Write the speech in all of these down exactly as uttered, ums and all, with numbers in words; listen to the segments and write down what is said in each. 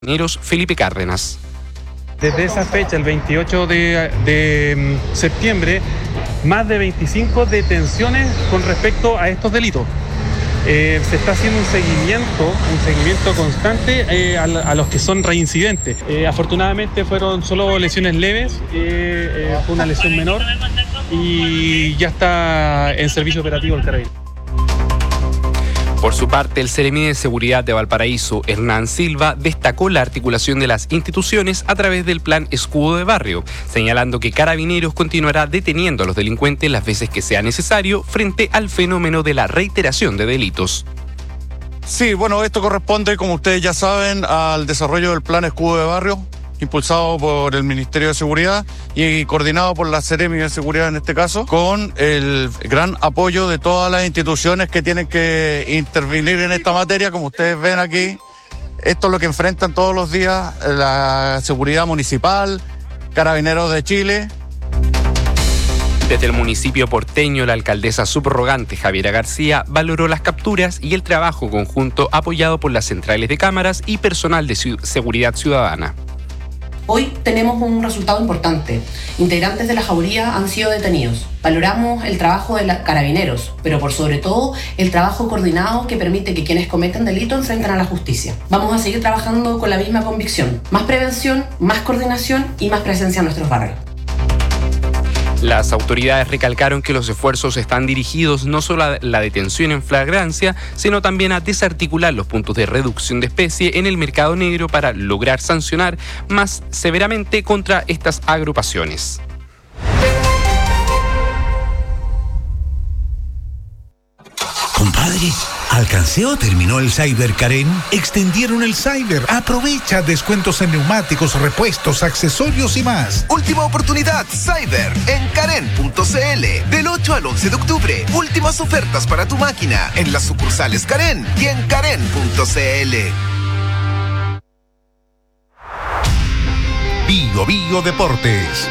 Carabineros Felipe Cárdenas. Desde esa fecha, el veintiocho de, de septiembre, más de veinticinco detenciones con respecto a estos delitos. Eh, se está haciendo un seguimiento, un seguimiento constante eh, a, a los que son reincidentes. Eh, afortunadamente fueron solo lesiones leves, eh, eh, fue una lesión menor y ya está en servicio operativo el carabinero. Por su parte, el Seremi de Seguridad de Valparaíso, Hernán Silva, destacó la articulación de las instituciones a través del plan Escudo de Barrio, señalando que Carabineros continuará deteniendo a los delincuentes las veces que sea necesario frente al fenómeno de la reiteración de delitos. Sí, bueno, esto corresponde, como ustedes ya saben, al desarrollo del plan Escudo de Barrio, impulsado por el Ministerio de Seguridad y coordinado por la Seremi de Seguridad en este caso, con el gran apoyo de todas las instituciones que tienen que intervenir en esta materia. Como ustedes ven aquí, esto es lo que enfrentan todos los días la seguridad municipal, Carabineros de Chile. Desde el municipio porteño, la alcaldesa subrogante Javiera García valoró las capturas y el trabajo conjunto apoyado por las centrales de cámaras y personal de seguridad ciudadana. Hoy tenemos un resultado importante. Integrantes de la jauría han sido detenidos. Valoramos el trabajo de los carabineros, pero por sobre todo el trabajo coordinado que permite que quienes cometen delito enfrenten a la justicia. Vamos a seguir trabajando con la misma convicción. Más prevención, más coordinación y más presencia en nuestros barrios. Las autoridades recalcaron que los esfuerzos están dirigidos no solo a la detención en flagrancia, sino también a desarticular los puntos de reducción de especie en el mercado negro para lograr sancionar más severamente contra estas agrupaciones. Compadre, ¿alcancé o terminó el Cyber Karen? Extendieron el Cyber. Aprovecha descuentos en neumáticos, repuestos, accesorios y más. Última oportunidad, Cyber, en Karen punto c l. Del ocho al once de octubre. Últimas ofertas para tu máquina en las sucursales Karen y en Karen punto c l. Bio Bio Deportes.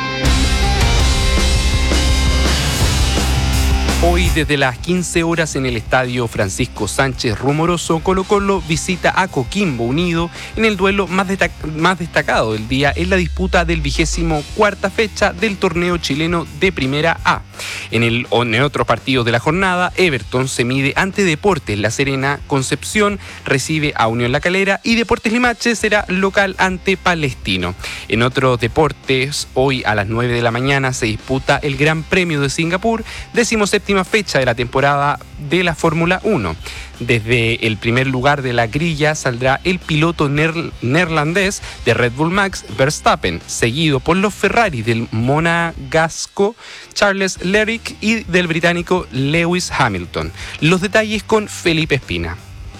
Hoy desde las quince horas en el estadio Francisco Sánchez Rumoroso, Colo-Colo visita a Coquimbo Unido en el duelo más, destac- más destacado del día en la disputa del vigésimo cuarta fecha del torneo chileno de Primera A. En el en otros partidos de la jornada, Everton se mide ante Deportes La Serena, Concepción recibe a Unión La Calera y Deportes Limache será local ante Palestino. En otros deportes, hoy a las nueve de la mañana se disputa el Gran Premio de Singapur, decimoséptima fecha de la temporada de la Fórmula uno. Desde el primer lugar de la grilla saldrá el piloto ner- neerlandés de Red Bull Max Verstappen, seguido por los Ferrari del monegasco Charles Leclerc y del británico Lewis Hamilton. Los detalles con Felipe Espina.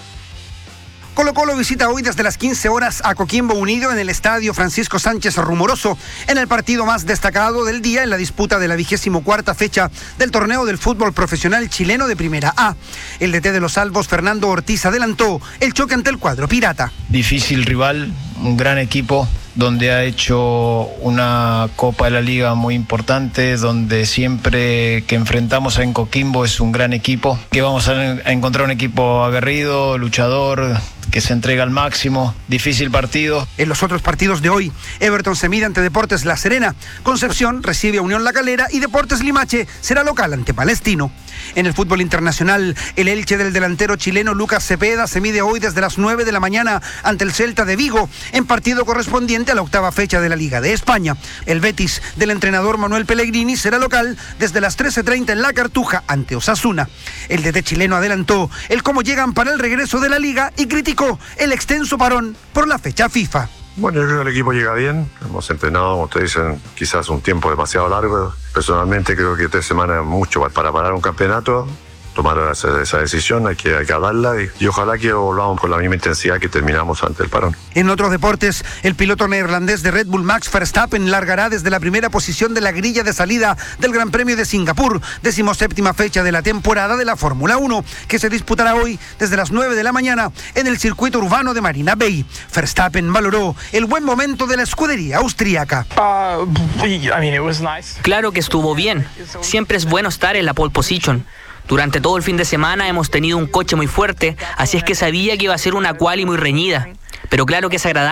Colo-Colo visita hoy desde las quince horas a Coquimbo Unido en el estadio Francisco Sánchez Rumoroso, en el partido más destacado del día en la disputa de la vigésimo cuarta fecha del torneo del fútbol profesional chileno de Primera A. El D T de los Albos, Fernando Ortiz, adelantó el choque ante el cuadro pirata. Difícil rival, un gran equipo, donde ha hecho una Copa de la Liga muy importante, donde siempre que enfrentamos en Coquimbo es un gran equipo, que vamos a encontrar un equipo aguerrido, luchador, que se entrega al máximo. Difícil partido. En los otros partidos de hoy, Everton se mide ante Deportes La Serena, Concepción recibe a Unión La Calera y Deportes Limache será local ante Palestino. En el fútbol internacional, el Elche del delantero chileno Lucas Cepeda se mide hoy desde las nueve de la mañana ante el Celta de Vigo, en partido correspondiente a la octava fecha de la Liga de España. El Betis del entrenador Manuel Pellegrini será local desde las trece treinta en La Cartuja ante Osasuna. El D T chileno adelantó el cómo llegan para el regreso de la Liga y criticó el extenso parón por la fecha FIFA. Bueno, yo creo que el equipo llega bien, hemos entrenado, como ustedes dicen, quizás un tiempo demasiado largo. Personalmente creo que tres semanas es mucho para parar un campeonato. Tomar esa, esa decisión, hay que, hay que hablarla y, y ojalá que volvamos con la misma intensidad que terminamos ante el parón. En otros deportes, el piloto neerlandés de Red Bull Max Verstappen largará desde la primera posición de la grilla de salida del Gran Premio de Singapur, decimoséptima fecha de la temporada de la Fórmula uno, que se disputará hoy desde las nueve de la mañana en el circuito urbano de Marina Bay. Verstappen valoró el buen momento de la escudería austríaca. Uh, I mean, it was nice. Claro que estuvo bien. Siempre es bueno estar en la pole position. Durante todo el fin de semana hemos tenido un coche muy fuerte, así es que sabía que iba a ser una quali muy reñida. Pero claro que es agradable